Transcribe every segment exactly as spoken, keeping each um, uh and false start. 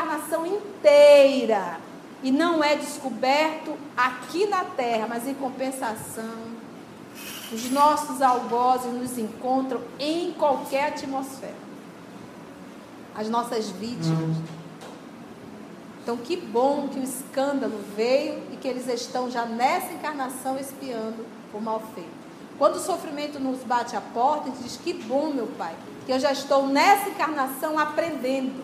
encarnação inteira e não é descoberto aqui na terra, mas em compensação, os nossos algozes nos encontram em qualquer atmosfera. As nossas vítimas. Então, que bom que o escândalo veio e que eles estão já nessa encarnação espiando o mal feito. Quando o sofrimento nos bate à porta, a gente diz, que bom, meu Pai, que eu já estou nessa encarnação aprendendo.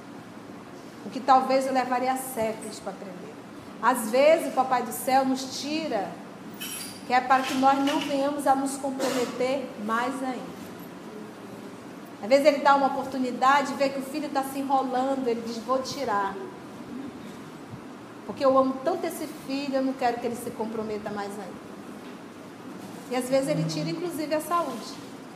O que talvez eu levaria séculos para aprender. Às vezes, o Papai do Céu nos tira, que é para que nós não venhamos a nos comprometer mais ainda. Às vezes ele dá uma oportunidade, vê que o filho está se enrolando, ele diz, vou tirar. Porque eu amo tanto esse filho, eu não quero que ele se comprometa mais ainda. E às vezes ele tira inclusive a saúde.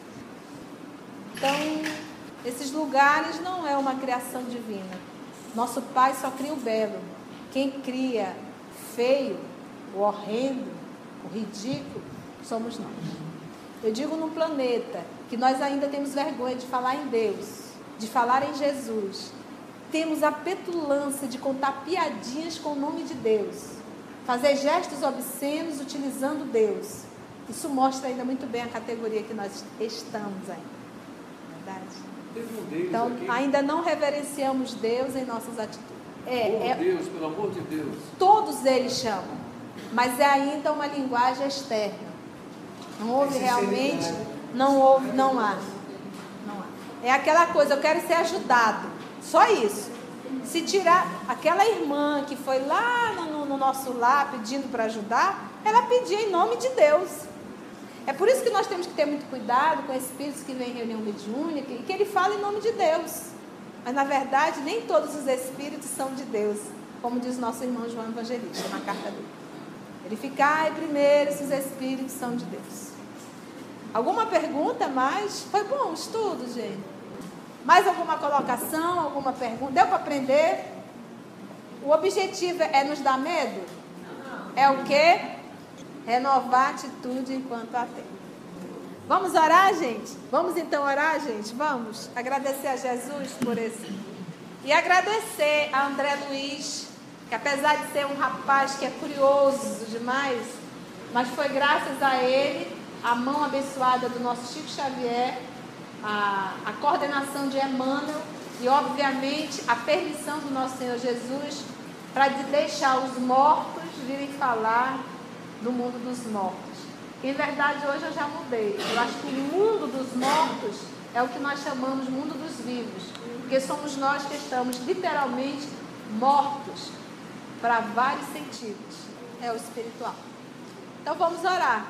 Então, esses lugares não é uma criação divina. Nosso Pai só cria o belo. Quem cria feio, o horrendo, o ridículo, somos nós. Eu digo no planeta que nós ainda temos vergonha de falar em Deus, de falar em Jesus. Temos a petulância de contar piadinhas com o nome de Deus, fazer gestos obscenos utilizando Deus. Isso mostra ainda muito bem a categoria que nós estamos ainda. Verdade? Então, ainda não reverenciamos Deus em nossas atitudes. É, é, Deus, pelo amor de Deus. Todos eles chamam, mas é ainda uma linguagem externa. Não houve realmente, não houve, não há. Não há. É aquela coisa, eu quero ser ajudado. Só isso. Se tirar aquela irmã que foi lá no, no nosso lar pedindo para ajudar, ela pedia em nome de Deus. É por isso que nós temos que ter muito cuidado com espíritos que vêm em reunião mediúnica e que ele fala em nome de Deus. Mas na verdade nem todos os espíritos são de Deus, como diz nosso irmão João Evangelista na carta dele. Verificai primeiro se os espíritos são de Deus. Alguma pergunta mais? Foi bom o estudo, gente. Mais alguma colocação, alguma pergunta? Deu para aprender? O objetivo é nos dar medo? É o quê? Renovar a atitude enquanto há tempo. Vamos orar, gente? Vamos então orar, gente? Vamos agradecer a Jesus por esse. E agradecer a André Luiz, que apesar de ser um rapaz que é curioso demais, mas foi graças a ele, a mão abençoada do nosso Chico Xavier, a, a coordenação de Emmanuel e, obviamente, a permissão do nosso Senhor Jesus para deixar os mortos virem falar no mundo dos mortos. Em verdade, hoje eu já mudei. Eu acho que o mundo dos mortos é o que nós chamamos mundo dos vivos, porque somos nós que estamos literalmente mortos para vários sentidos. É o espiritual. Então vamos orar.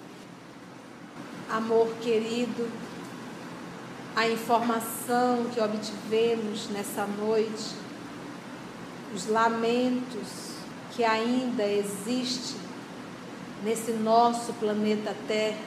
Amor querido, a informação que obtivemos nessa noite, os lamentos que ainda existem nesse nosso planeta Terra,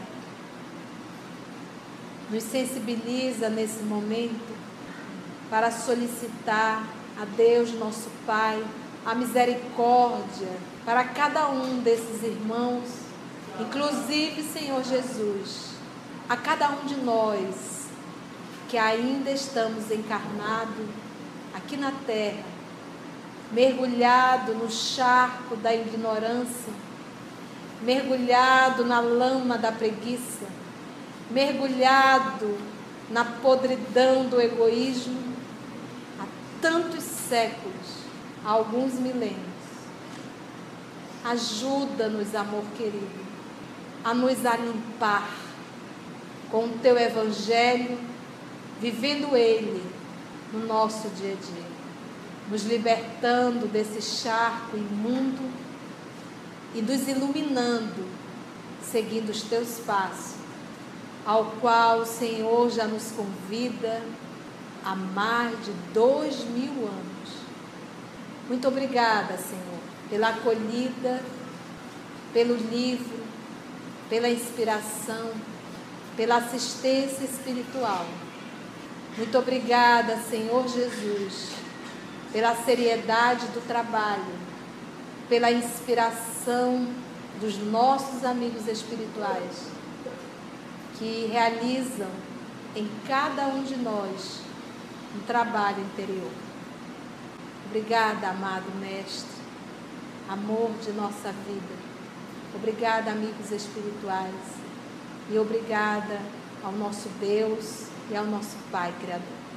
nos sensibiliza nesse momento para solicitar a Deus, nosso Pai, a misericórdia para cada um desses irmãos, inclusive, Senhor Jesus, a cada um de nós que ainda estamos encarnados aqui na Terra, mergulhado no charco da ignorância, mergulhado na lama da preguiça, mergulhado na podridão do egoísmo há tantos séculos, há alguns milênios. Ajuda-nos, amor querido, a nos alimpar com o teu evangelho, vivendo ele no nosso dia a dia, nos libertando desse charco imundo e nos iluminando, seguindo os teus passos, ao qual o Senhor já nos convida há mais de dois mil anos. Muito obrigada, Senhor, pela acolhida, pelo livro, pela inspiração, pela assistência espiritual. Muito obrigada, Senhor Jesus, pela seriedade do trabalho, pela inspiração dos nossos amigos espirituais, que realizam em cada um de nós um trabalho interior. Obrigada, amado Mestre, amor de nossa vida. Obrigada, amigos espirituais. E obrigada ao nosso Deus e ao nosso Pai Criador.